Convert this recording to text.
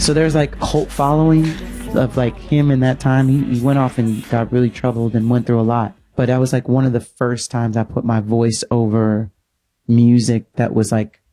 So there's like cult following of like him in that time. He went off and got really troubled and went through a lot. But that was like one of the first times I put my voice over music that was like